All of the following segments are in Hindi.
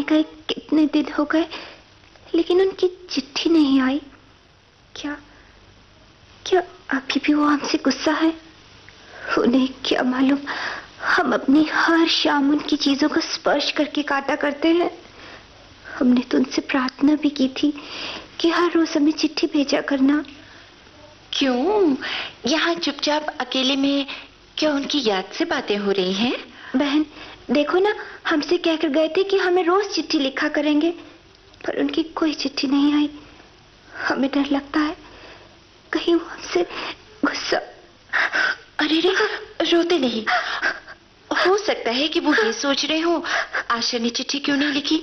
गए कितने दिन हो गए, लेकिन उनकी चिट्ठी नहीं आई। क्या क्या अभी भी वो हमसे गुस्सा है? उन्हें क्या मालूम, हम अपनी हर शाम उनकी चीजों को स्पर्श करके काटा करते हैं। हमने तो उनसे प्रार्थना भी की थी कि हर रोज हमें चिट्ठी भेजा करना। क्यों यहाँ चुपचाप अकेले में क्या उनकी याद से बातें हो रही हैं? बहन देखो ना, हमसे कहकर गए थे कि हमें रोज चिट्ठी लिखा करेंगे, पर उनकी कोई चिट्ठी नहीं आई। हमें डर लगता है कहीं वो हमसे गुस्सा। अरे रे, रोते नहीं। हो सकता है कि वो ये सोच रहे हो आशा ने चिट्ठी क्यों नहीं लिखी।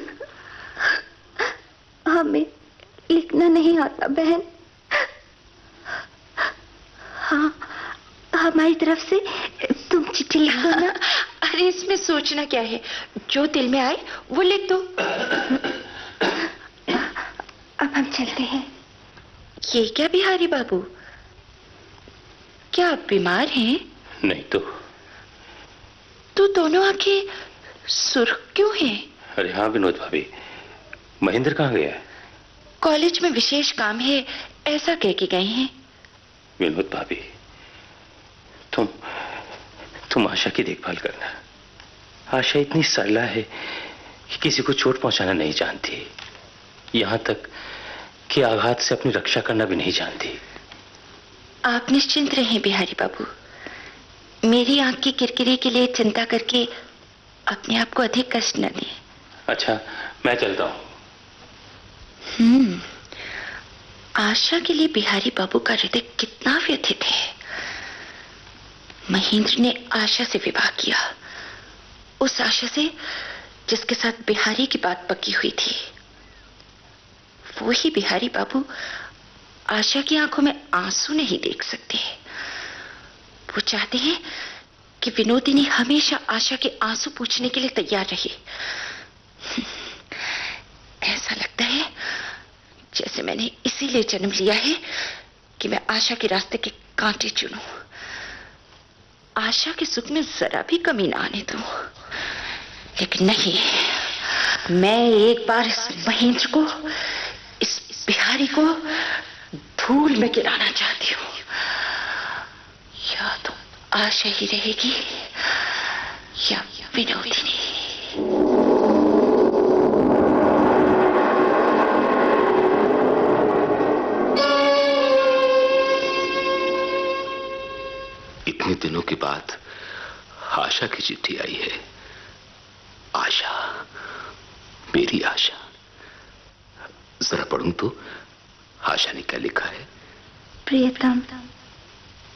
हमें लिखना नहीं आता बहन। हाँ, हमारी तरफ से तुम चिट्ठी लिख दो ना। अरे इसमें सोचना क्या है, जो दिल में आए वो लिख दो। अब हम चलते हैं। ये क्या बिहारी बाबू, क्या आप बीमार हैं? नहीं तो दोनों आंखें सुर्ख क्यों हैं? अरे हाँ विनोद भाभी, महेंद्र कहाँ गया है? कॉलेज में विशेष काम है ऐसा कह के गए हैं। विनोद भाभी, तुम आशा की देखभाल करना। आशा इतनी सरला है कि किसी को चोट पहुंचाना नहीं जानती, यहां तक कि आघात से अपनी रक्षा करना भी नहीं जानती। आप निश्चिंत रहें बिहारी बाबू, मेरी आंख की किरकिरे के लिए चिंता करके अपने आप को अधिक कष्ट न दें। अच्छा, मैं चलता हूं। आशा के लिए बिहारी बाबू का हृदय कितना व्यथित है। महेंद्र ने आशा से विवाह किया, उस आशा से जिसके साथ बिहारी की बात पक्की हुई थी। वो ही बिहारी बाबू आशा की आंखों में आंसू नहीं देख सकते। वो चाहते हैं कि विनोदिनी हमेशा आशा के आंसू पूछने के लिए तैयार रहे। ऐसा लगता है जैसे मैंने इसीलिए जन्म लिया है कि मैं आशा के रास्ते के कांटे चुनूं, आशा के सुख में जरा भी कमी ना आने दूं। लेकिन नहीं, मैं एक बार इस महेंद्र को, इस बिहारी को धूल में गिराना चाहती हूँ। या तो आशा ही रहेगी या विनोदिनी। इतने दिनों के बाद आशा की चिट्ठी आई है। आशा, मेरी आशा। जरा पढ़ूं तो आशा ने क्या लिखा है। प्रियतम,